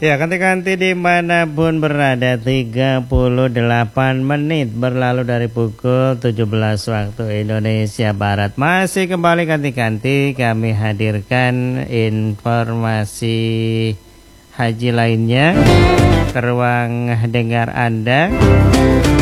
Ya, kanti-kanti dimanapun berada, 38 menit berlalu dari pukul 17 waktu Indonesia Barat. Masih kembali kanti-kanti kami hadirkan informasi haji lainnya ke ruang dengar Anda.